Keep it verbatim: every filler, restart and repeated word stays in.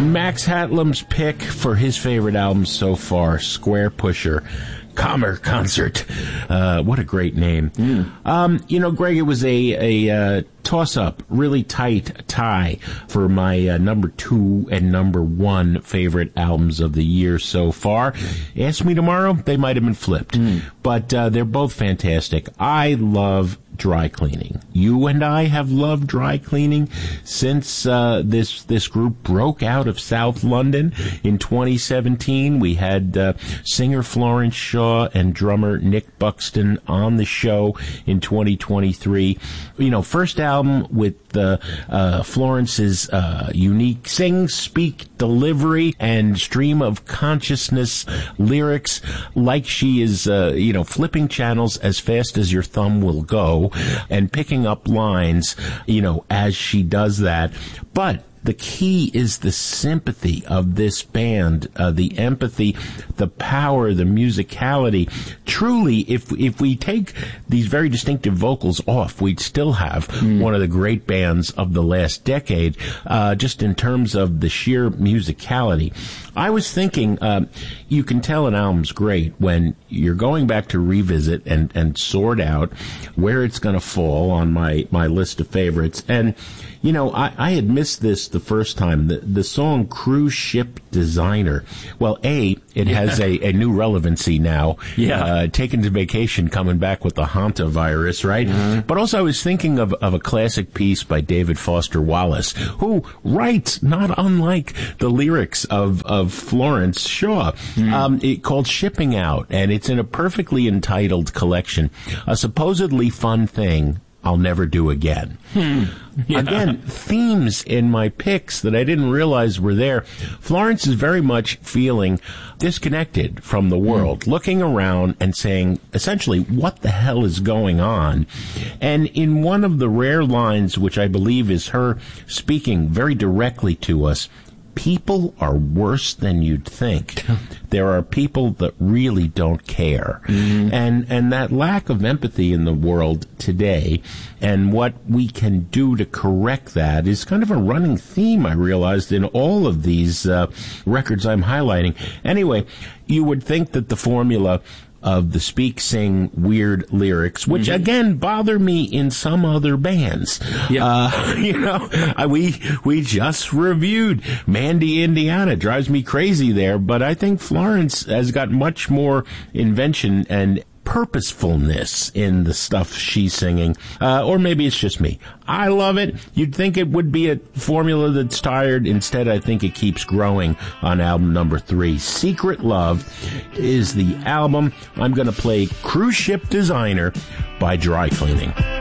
Max Hatlam's pick for his favorite album so far, Square Pusher. Kammer Concert. Uh, what a great name. Mm. Um, you know, Greg, it was a, a uh, toss-up, really tight tie for my uh, number two and number one favorite albums of the year so far. Ask me tomorrow, they might have been flipped. Mm. But uh, they're both fantastic. I love Dry Cleaning. You and I have loved Dry Cleaning since uh, this this group broke out of South London in twenty seventeen. We had uh, singer Florence Shaw and drummer Nick Buxton on the show in twenty twenty-three. You know, first album with uh, uh, Florence's uh, unique sing, speak, delivery, and stream of consciousness lyrics, like she is, uh, you know, flipping channels as fast as your thumb will go and picking up lines, you know, as she does that. But the key is the sympathy of this band, uh, the empathy, the power, the musicality. Truly, if if we take these very distinctive vocals off, we'd still have mm. one of the great bands of the last decade, uh, just in terms of the sheer musicality. I was thinking, uh, you can tell an album's great when you're going back to revisit and, and sort out where it's going to fall on my, my list of favorites. And, you know, I, I had missed this the first time. The, the song Cruise Ship Designer. Well, A, it yeah. has a, a new relevancy now. Yeah. Uh, taken to vacation, coming back with the Hanta virus, right? Mm-hmm. But also I was thinking of, of a classic piece by David Foster Wallace, who writes not unlike the lyrics of, of Florence Shaw, mm. um, it, called Shipping Out, and it's in a perfectly entitled collection, a supposedly fun thing I'll never do again. Hmm. Yeah. Again, themes in my picks that I didn't realize were there. Florence is very much feeling disconnected from the world, mm. looking around and saying, essentially, what the hell is going on? And in one of the rare lines, which I believe is her speaking very directly to us, people are worse than you'd think. There are people that really don't care. Mm-hmm. And and that lack of empathy in the world today and what we can do to correct that is kind of a running theme, I realized, in all of these uh, records I'm highlighting. Anyway, you would think that the formula of the speak, sing, weird lyrics, which mm-hmm. again bother me in some other bands. Yeah. Uh, you know, I, we we just reviewed Mandy, Indiana. Drives me crazy there, but I think Florence has got much more invention and purposefulness in the stuff she's singing. Uh, or maybe it's just me. I love it. You'd think it would be a formula that's tired. Instead, I think it keeps growing on album number three. Secret Love is the album. I'm going to play Cruise Ship Designer by Dry Cleaning.